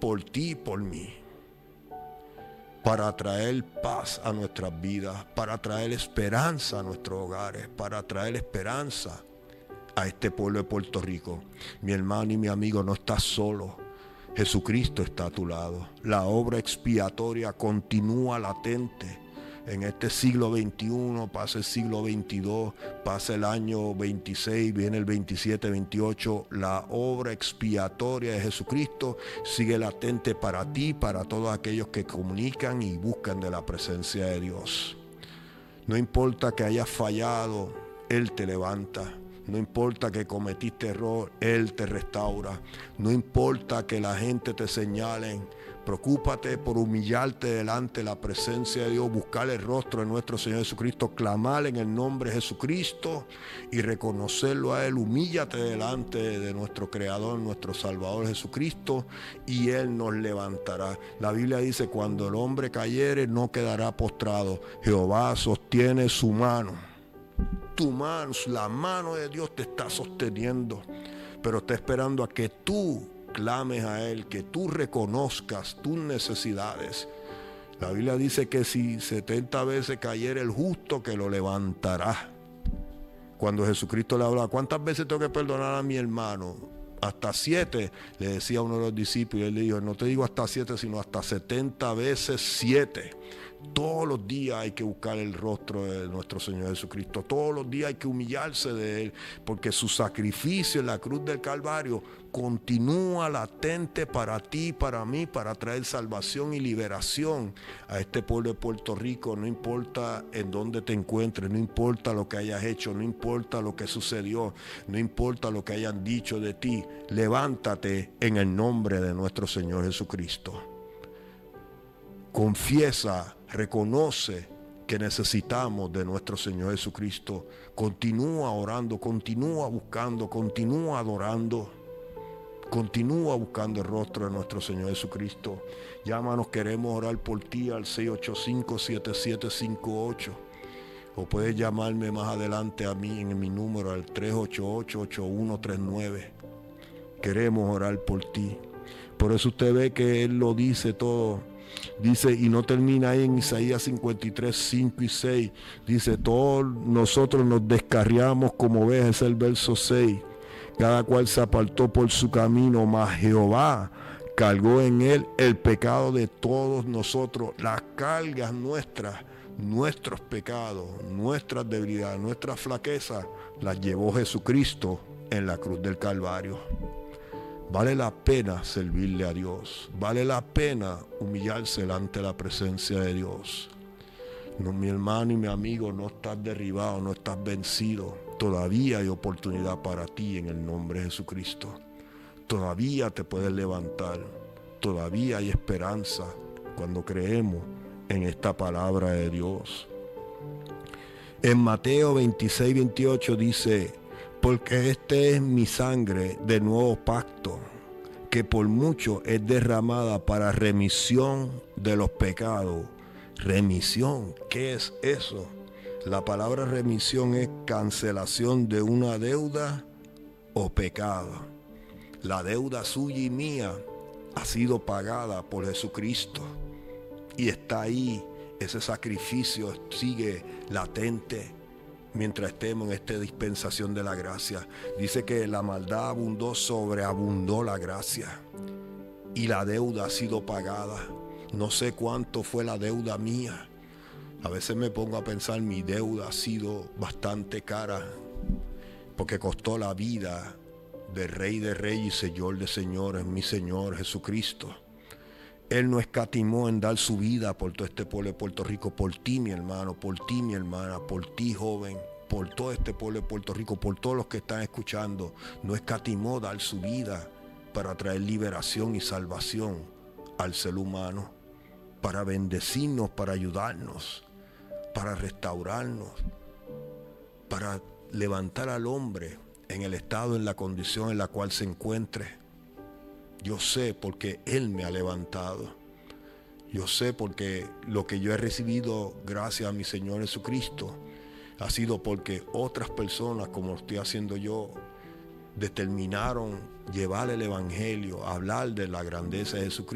por ti y por mí, para traer paz a nuestras vidas, para traer esperanza a nuestros hogares, para traer esperanza a este pueblo de Puerto Rico. Mi hermano y mi amigo, no estás solo. Jesucristo está a tu lado. La obra expiatoria continúa latente. En este siglo XXI, pasa el siglo XXII, pasa el año 26, viene el 27, 28, la obra expiatoria de Jesucristo sigue latente para ti, para todos aquellos que comunican y buscan de la presencia de Dios. No importa que hayas fallado, Él te levanta. No importa que cometiste error, Él te restaura. No importa que la gente te señalen, preocúpate por humillarte delante de la presencia de Dios, buscar el rostro de nuestro Señor Jesucristo, clamar en el nombre de Jesucristo y reconocerlo a Él. Humíllate delante de nuestro Creador, nuestro Salvador Jesucristo, y Él nos levantará. La Biblia dice, cuando el hombre cayere, no quedará postrado. Jehová sostiene su mano. Tu mano, la mano de Dios te está sosteniendo, pero está esperando a que tú clames a Él, que tú reconozcas tus necesidades. La Biblia dice que si 70 veces cayera el justo, que lo levantará. Cuando Jesucristo le hablaba, ¿cuántas veces tengo que perdonar a mi hermano? Hasta 7, le decía a uno de los discípulos, y él le dijo, no te digo hasta 7, sino hasta 70 veces 7. Todos los días hay que buscar el rostro de nuestro Señor Jesucristo. Todos los días hay que humillarse de Él, porque su sacrificio en la cruz del Calvario continúa latente para ti, para mí, para traer salvación y liberación a este pueblo de Puerto Rico. No importa en dónde te encuentres, no importa lo que hayas hecho, no importa lo que sucedió, no importa lo que hayan dicho de ti, levántate en el nombre de nuestro Señor Jesucristo. Confiesa, reconoce que necesitamos de nuestro Señor Jesucristo. Continúa orando, continúa buscando, continúa adorando. Continúa buscando el rostro de nuestro Señor Jesucristo. Llámanos, queremos orar por ti al 685-7758. O puedes llamarme más adelante a mí en mi número al 388-8139. Queremos orar por ti. Por eso usted ve que Él lo dice todo. Dice, y no termina ahí en Isaías 53, 5 y 6. Dice, todos nosotros nos descarriamos como ovejas, es el verso 6. Cada cual se apartó por su camino, mas Jehová cargó en Él el pecado de todos nosotros, las cargas nuestras, nuestros pecados, nuestras debilidades, nuestras flaquezas, las llevó Jesucristo en la cruz del Calvario. Vale la pena servirle a Dios. Vale la pena humillarse delante de la presencia de Dios. No, mi hermano y mi amigo, no estás derribado, no estás vencido. Todavía hay oportunidad para ti en el nombre de Jesucristo. Todavía te puedes levantar. Todavía hay esperanza cuando creemos en esta palabra de Dios. En Mateo 26, 28 dice, porque este es mi sangre del nuevo pacto, que por mucho es derramada para remisión de los pecados. Remisión, ¿qué es eso? La palabra remisión es cancelación de una deuda o pecado. La deuda suya y mía ha sido pagada por Jesucristo y está ahí. Ese sacrificio sigue latente mientras estemos en esta dispensación de la gracia. Dice que la maldad abundó, sobreabundó la gracia y la deuda ha sido pagada. No sé cuánto fue la deuda mía. A veces me pongo a pensar, mi deuda ha sido bastante cara porque costó la vida del Rey de Reyes y Señor de Señores, mi Señor Jesucristo. Él no escatimó en dar su vida por todo este pueblo de Puerto Rico, por ti, mi hermano, por ti, mi hermana, por ti, joven, por todo este pueblo de Puerto Rico, por todos los que están escuchando. No escatimó dar su vida para traer liberación y salvación al ser humano, para bendecirnos, para ayudarnos, para restaurarnos, para levantar al hombre en el estado, en la condición en la cual se encuentre. Yo sé porque Él me ha levantado. Yo sé porque lo que yo he recibido gracias a mi Señor Jesucristo ha sido porque otras personas, como lo estoy haciendo yo, determinaron llevar el evangelio, hablar de la grandeza de Jesucristo.